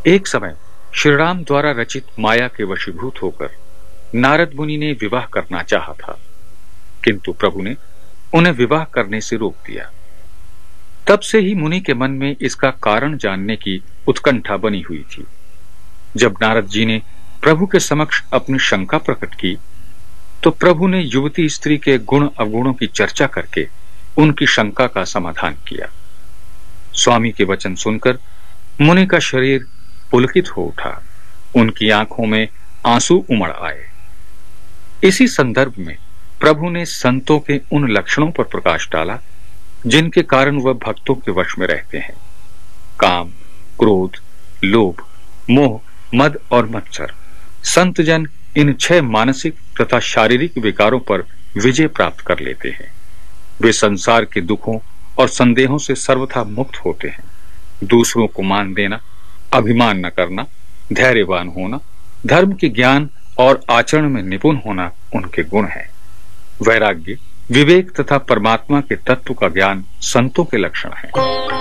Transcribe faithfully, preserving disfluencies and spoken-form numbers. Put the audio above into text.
एक समय श्रीराम द्वारा रचित माया के वशीभूत होकर नारद मुनि ने विवाह करना चाहा था, किंतु प्रभु ने उन्हें विवाह करने से रोक दिया। तब से ही मुनि के मन में इसका कारण जानने की उत्कंठा बनी हुई थी। जब नारद जी ने प्रभु के समक्ष अपनी शंका प्रकट की, तो प्रभु ने युवती स्त्री के गुण अवगुणों की चर्चा करके उनकी शंका का समाधान किया। स्वामी के वचन सुनकर मुनि का शरीर पुलकित हो उठा, उनकी आंखों में आंसू उमड़ आए। इसी संदर्भ में प्रभु ने संतों के उन लक्षणों पर प्रकाश डाला जिनके कारण वह भक्तों के वश में रहते हैं। काम, क्रोध, लोभ, मोह, मद और मत्सर। संतजन इन छह मानसिक तथा शारीरिक विकारों पर विजय प्राप्त कर लेते हैं। वे संसार के दुखों और संदेहों से सर्वथा मुक्त होते हैं। दूसरों को मान देना, अभिमान न करना, धैर्यवान होना, धर्म के ज्ञान और आचरण में निपुण होना उनके गुण हैं। वैराग्य, विवेक तथा परमात्मा के तत्व का ज्ञान संतों के लक्षण हैं।